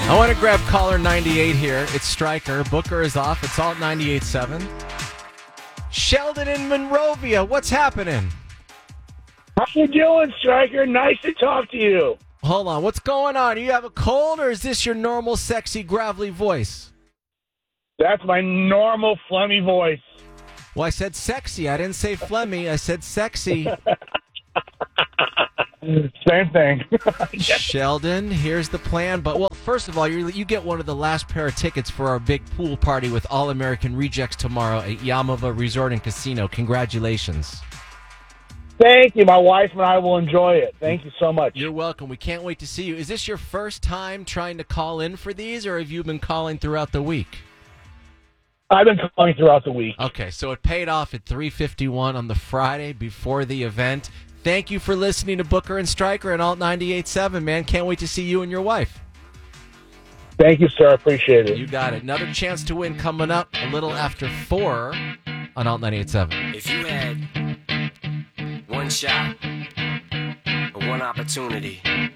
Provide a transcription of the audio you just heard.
I want to grab caller 98 here. It's Stryker. Booker is off. It's Alt 98.7. Sheldon in Monrovia. What's happening? How you doing, Stryker? Nice to talk to you. Hold on. What's going on? You have a cold, or is this your normal, sexy, gravelly voice? That's my normal phlegmy voice. Well, I said sexy. I didn't say phlegmy. I said sexy. Same thing. Sheldon, here's the plan. But, well, first of all, you get one of the last pair of tickets for our big pool party with All American Rejects tomorrow at Yamava Resort and Casino. Congratulations. Thank you. My wife and I will enjoy it. Thank you so much. You're welcome. We can't wait to see you. Is this your first time trying to call in for these, or have you been calling throughout the week? I've been calling throughout the week. Okay, so it paid off at 3:51 on the Friday before the event. Thank you for listening to Booker and Stryker and Alt 98.7, man. Can't wait to see you and your wife. Thank you, sir. Appreciate it. You got it. Another chance to win coming up a little after 4 on Alt 98.7. If you had one shot or one opportunity